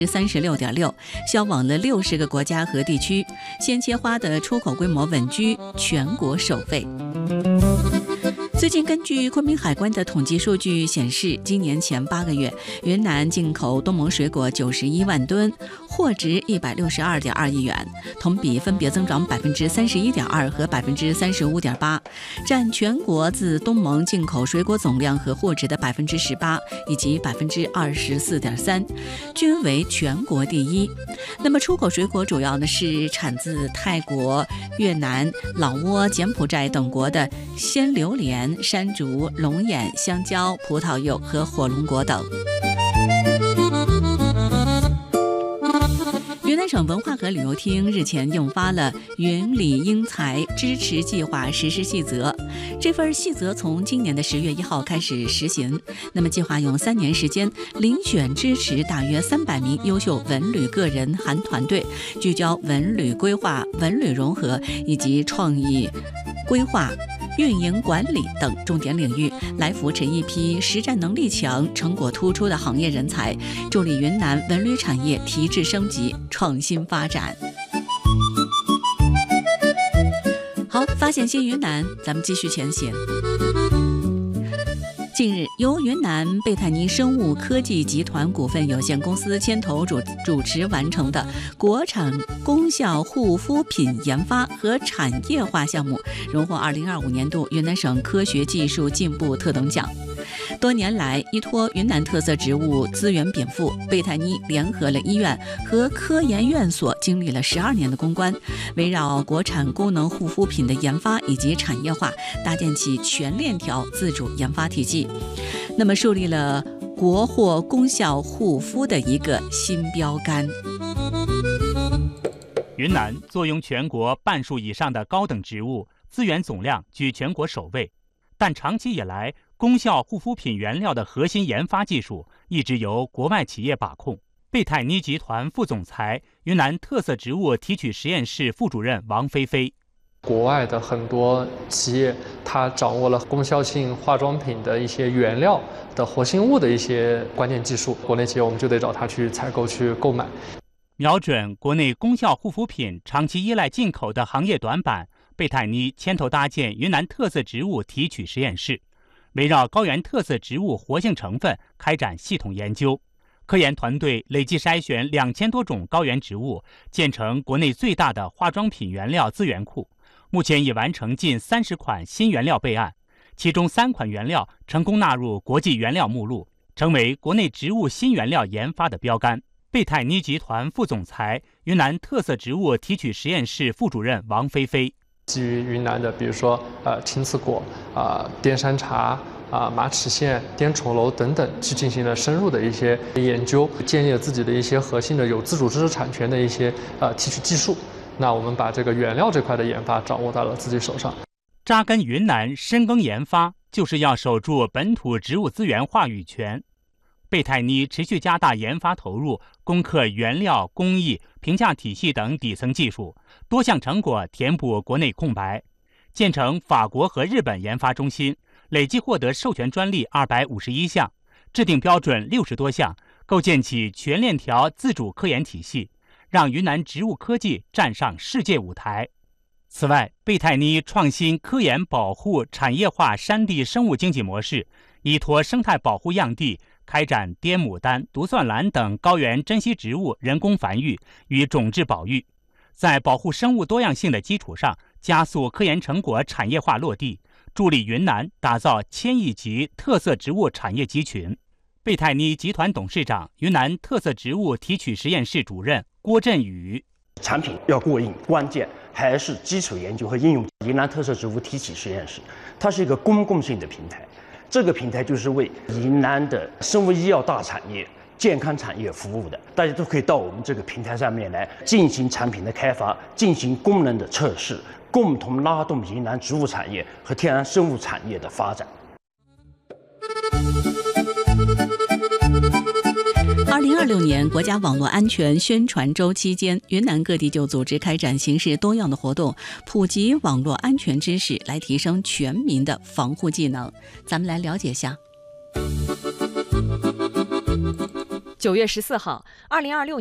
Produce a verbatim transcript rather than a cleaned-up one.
三十六点六，销往了六十个国家和地区，鲜切花的出口规模稳居全国首位。最近根据昆明海关的统计数据显示，今年前八个月，云南进口东盟水果九十一万吨，货值一百六十二点二亿元，同比分别增长百分之三十一点二和百分之三十五点八，占全国自东盟进口水果总量和货值的百分之十八以及百分之二十四点三，均为全国第一。那么出口水果主要呢是产自泰国、越南、老挝、柬埔寨等国的鲜榴莲、山竹、龙眼、香蕉、葡萄柚和火龙果等。云南省文化和旅游厅日前印发了云里英才支持计划实施细则，这份细则从今年的十月一号开始实行。那么计划用三年时间遴选支持大约三百名优秀文旅个人含团队，聚焦文旅规划、文旅融合以及创意规划、运营管理等重点领域，来扶持一批实战能力强、成果突出的行业人才，助力云南文旅产业提质升级、创新发展。好，发现新云南，咱们继续前行。近日，由云南贝泰尼生物科技集团股份有限公司牵头主主持完成的国产功效护肤品研发和产业化项目，荣获二零二五年度云南省科学技术进步特等奖。多年来，依托云南特色植物资源禀赋，贝泰尼联合了医院和科研院所，经历了十二年的攻关，围绕国产功能护肤品的研发以及产业化，搭建起全链条自主研发体系，那么树立了国货功效护肤的一个新标杆。 云南坐拥全国半数以上的高等植物，资源总量居全国首位，但长期以来，功效护肤品原料的核心研发技术一直由国外企业把控。贝泰尼集团副总裁、云南特色植物提取实验室副主任王菲菲。 国外的很多企业，它掌握了功效性化妆品的一些原料的活性物的一些关键技术，国内企业我们就得找它去采购、去购买。 瞄准国内功效护肤品长期依赖进口的行业短板，贝泰尼牵头搭建云南特色植物提取实验室，围绕高原特色植物活性成分开展系统研究。科研团队累计筛选两千多种高原植物，建成国内最大的化妆品原料资源库。目前已完成近三十款新原料备案，其中三款原料成功纳入国际原料目录，成为国内植物新原料研发的标杆。贝泰尼集团副总裁、云南特色植物提取实验室副主任王菲菲。 基于云南的，比如说呃青刺果、啊、呃、滇山茶、啊、马齿苋、滇丑楼等等，去进行了深入的一些研究，建立了自己的一些核心的有自主知识产权的一些呃提取技术。那我们把这个原料这块的研发掌握到了自己手上。 扎根云南，深耕研发，就是要守住本土植物资源话语权。贝泰尼持续加大研发投入，攻克原料、工艺、评价体系等底层技术，多项成果填补国内空白，建成法国和日本研发中心，累计获得授权专利二百五十一项，制定标准六十多项，构建起全链条自主科研体系，让云南植物科技站上世界舞台。此外，贝泰尼创新科研保护产业化山地生物经济模式，依托生态保护样地，开展滇牡丹、独蒜兰等高原珍稀植物人工繁育与种质保育，在保护生物多样性的基础上，加速科研成果产业化落地，助力云南打造千亿级特色植物产业集群。贝泰尼集团董事长、云南特色植物提取实验室主任郭振宇： 产品要过硬，关键还是基础研究和应用。云南特色植物提取实验室，它是一个公共性的平台，这个平台就是为云南的生物医药大产业、健康产业服务的。大家都可以到我们这个平台上面来进行产品的开发，进行功能的测试，共同拉动云南植物产业和天然生物产业的发展。 二零二六年国家网络安全宣传周期间，云南各地就组织开展形式多样的活动，普及网络安全知识，来提升全民的防护技能。咱们来了解一下。 九月十四号，二零二六